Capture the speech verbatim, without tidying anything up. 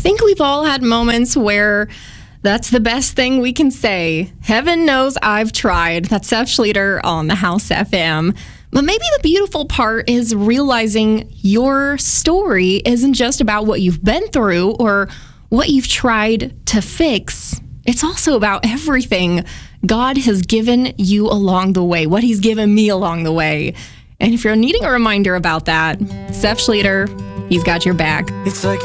think we've all had moments where that's the best thing we can say. Heaven knows I've tried. That's Seth Schlueter on the House F M. But maybe the beautiful part is realizing your story isn't just about what you've been through or what you've tried to fix. It's also about everything God has given you along the way, what he's given me along the way. And if you're needing a reminder about that, Seth Schlueter, he's got your back. It's like